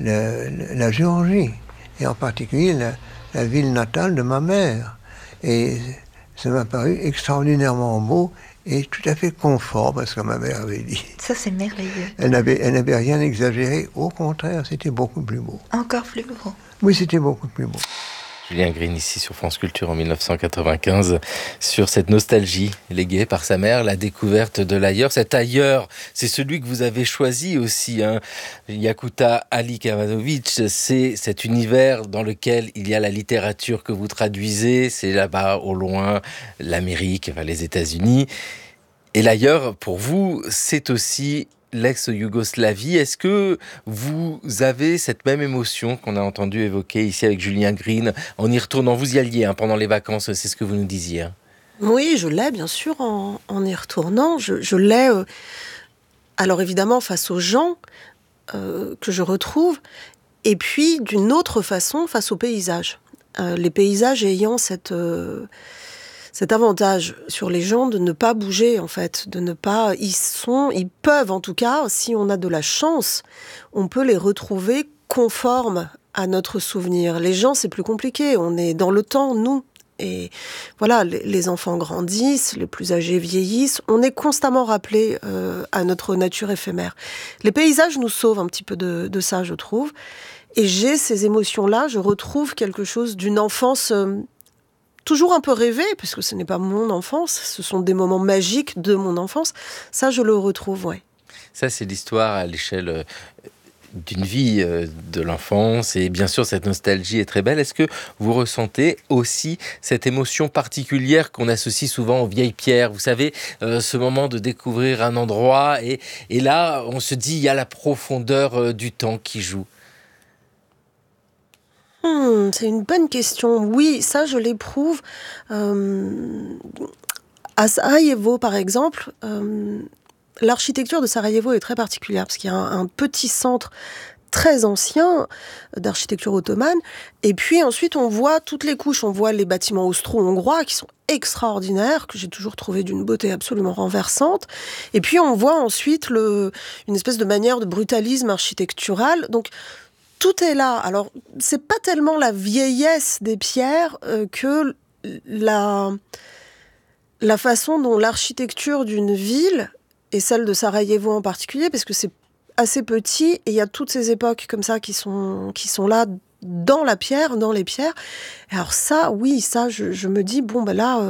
la Géorgie et en particulier la ville natale de ma mère. Et ça m'a paru extraordinairement beau et tout à fait confort parce que ma mère avait dit. Ça c'est merveilleux. Elle n'avait rien exagéré, au contraire, c'était beaucoup plus beau. Encore plus beau. Oui, c'était beaucoup plus beau. Julien Green ici sur France Culture en 1995 sur cette nostalgie léguée par sa mère, la découverte de l'ailleurs. Cet ailleurs, c'est celui que vous avez choisi aussi, Yakuta Ali Kavadovic. C'est cet univers dans lequel il y a la littérature que vous traduisez. C'est là-bas au loin l'Amérique, les États-Unis. Et l'ailleurs, pour vous, c'est aussi l'ex-Yougoslavie. Est-ce que vous avez cette même émotion qu'on a entendu évoquer ici avec Julien Green en y retournant? Vous y alliez pendant les vacances, c'est ce que vous nous disiez. Oui, je l'ai bien sûr en y retournant. Je l'ai, alors évidemment face aux gens que je retrouve, et puis d'une autre façon face aux paysages. Les paysages ayant cet avantage sur les gens de ne pas bouger, en fait, de ne pas... Ils peuvent, en tout cas, si on a de la chance, on peut les retrouver conformes à notre souvenir. Les gens, c'est plus compliqué. On est dans le temps, nous. Et voilà, les enfants grandissent, les plus âgés vieillissent. On est constamment rappelés à notre nature éphémère. Les paysages nous sauvent un petit peu de ça, je trouve. Et j'ai ces émotions-là, je retrouve quelque chose d'une enfance... toujours un peu rêvé, puisque ce n'est pas mon enfance, ce sont des moments magiques de mon enfance. Ça, je le retrouve, ouais. Ça, c'est l'histoire à l'échelle d'une vie de l'enfance, et bien sûr cette nostalgie est très belle. Est-ce que vous ressentez aussi cette émotion particulière qu'on associe souvent aux vieilles pierres, vous savez, ce moment de découvrir un endroit et là on se dit il y a la profondeur du temps qui joue? C'est une bonne question. Oui, ça je l'éprouve. À Sarajevo par exemple, l'architecture de Sarajevo est très particulière parce qu'il y a un petit centre très ancien d'architecture ottomane. Et puis ensuite, on voit toutes les couches. On voit les bâtiments austro-hongrois qui sont extraordinaires, que j'ai toujours trouvé d'une beauté absolument renversante. Et puis on voit ensuite une espèce de manière de brutalisme architectural. Donc tout est là. Alors, c'est pas tellement la vieillesse des pierres que la façon dont l'architecture d'une ville, et celle de Sarajevo en particulier, parce que c'est assez petit, et il y a toutes ces époques comme ça qui sont là dans la pierre, dans les pierres. Et alors ça, oui, ça, je me dis, bon, ben là,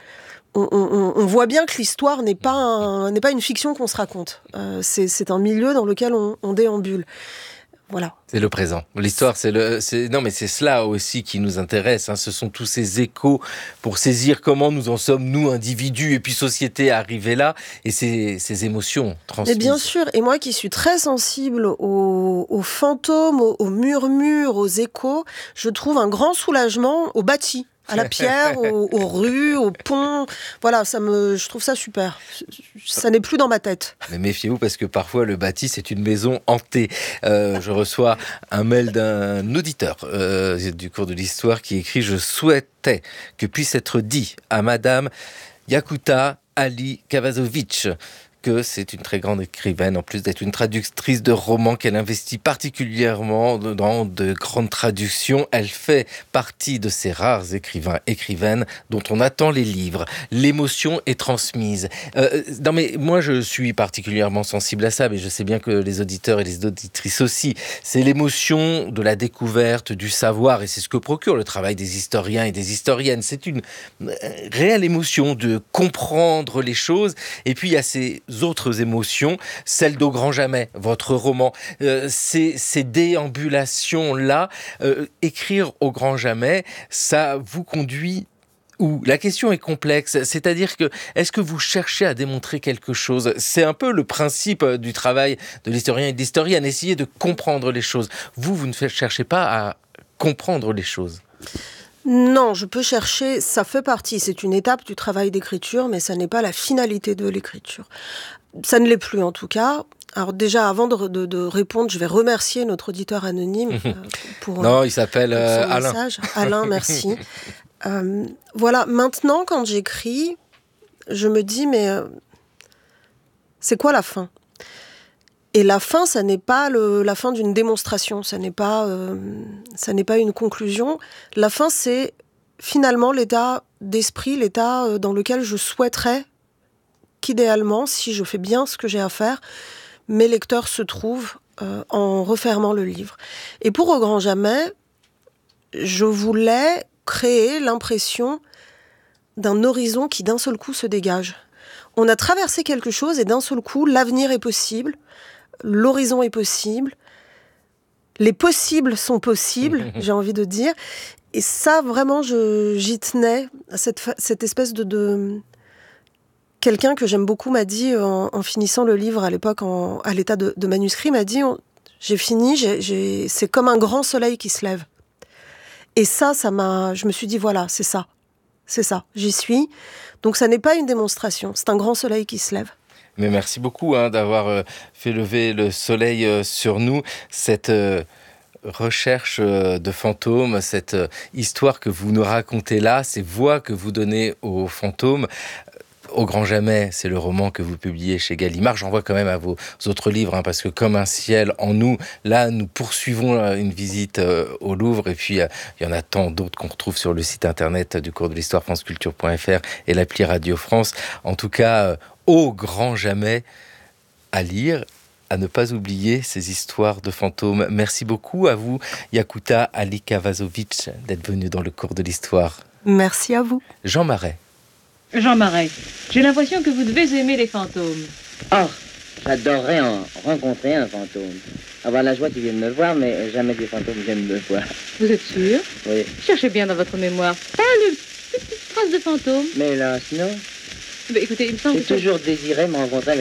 on voit bien que l'histoire n'est pas une fiction qu'on se raconte. C'est un milieu dans lequel on déambule. Voilà. C'est le présent. L'histoire, non, mais c'est cela aussi qui nous intéresse. Ce sont tous ces échos pour saisir comment nous en sommes, nous, individus, et puis société, arrivés là, et ces émotions transmises. Et bien sûr, et moi qui suis très sensible aux fantômes, aux murmures, aux échos, je trouve un grand soulagement au bâti. À la pierre, aux rues, aux ponts. Voilà, je trouve ça super. Ça n'est plus dans ma tête. Mais méfiez-vous parce que parfois le bâti, c'est une maison hantée. Je reçois un mail d'un auditeur du cours de l'histoire qui écrit « Je souhaitais que puisse être dit à Madame Yakuta Ali Kavazovic que c'est une très grande écrivaine, en plus d'être une traductrice de romans, qu'elle investit particulièrement dans de grandes traductions. Elle fait partie de ces rares écrivaines dont on attend les livres. L'émotion est transmise. Non mais moi je suis particulièrement sensible à ça, mais je sais bien que les auditeurs et les auditrices aussi. C'est l'émotion de la découverte, du savoir, et c'est ce que procure le travail des historiens et des historiennes. C'est une réelle émotion de comprendre les choses, et puis il y a ces autres émotions, celle d'Au Grand Jamais, votre roman, ces déambulations-là, écrire Au Grand Jamais, ça vous conduit où? La question est complexe, c'est-à-dire que est-ce que vous cherchez à démontrer quelque chose? C'est un peu le principe du travail de l'historien et de l'historienne, essayer de comprendre les choses. Vous ne cherchez pas à comprendre les choses. Non, je peux chercher, ça fait partie, c'est une étape du travail d'écriture, mais ça n'est pas la finalité de l'écriture. Ça ne l'est plus en tout cas. Alors déjà, avant de répondre, je vais remercier notre auditeur anonyme pour non, il s'appelle son Alain. Message. Alain, merci. Voilà, maintenant quand j'écris, je me dis, mais c'est quoi la fin ? Et la fin, ça n'est pas la fin d'une démonstration, ça n'est pas une conclusion. La fin, c'est finalement l'état d'esprit, l'état dans lequel je souhaiterais qu'idéalement, si je fais bien ce que j'ai à faire, mes lecteurs se trouvent en refermant le livre. Et pour Au Grand Jamais, je voulais créer l'impression d'un horizon qui d'un seul coup se dégage. On a traversé quelque chose et d'un seul coup, l'avenir est possible. L'horizon est possible, les possibles sont possibles, j'ai envie de dire. Et ça, vraiment, j'y tenais, cette espèce de... Quelqu'un que j'aime beaucoup m'a dit, en finissant le livre à l'époque, à l'état de manuscrit, m'a dit, j'ai fini, c'est comme un grand soleil qui se lève. Et ça je me suis dit, voilà, c'est ça, j'y suis. Donc ça n'est pas une démonstration, c'est un grand soleil qui se lève. Mais merci beaucoup d'avoir fait lever le soleil sur nous. Cette recherche de fantômes, cette histoire que vous nous racontez là, ces voix que vous donnez aux fantômes. Au Grand Jamais, c'est le roman que vous publiez chez Gallimard. J'envoie quand même à vos autres livres, parce que Comme un ciel en nous, là, nous poursuivons une visite au Louvre. Et puis, il y en a tant d'autres qu'on retrouve sur le site internet du cours de l'histoire, franceculture.fr et l'appli Radio France. En tout cas, Au Grand Jamais, à lire, à ne pas oublier ces histoires de fantômes. Merci beaucoup à vous, Yakuta Ali Kavazovic, d'être venu dans le cours de l'histoire. Merci à vous. Jean Marais. Jean Marais, j'ai l'impression que vous devez aimer les fantômes. Ah, J'adorerais en rencontrer un fantôme. Avoir la joie qu'ils viennent me voir, mais jamais des fantômes viennent me voir. Vous êtes sûr? Oui. Cherchez bien dans votre mémoire. Pas une petite trace de fantôme. Mais là, sinon, Écoutez, il me semble j'ai toujours désiré me rencontrer avec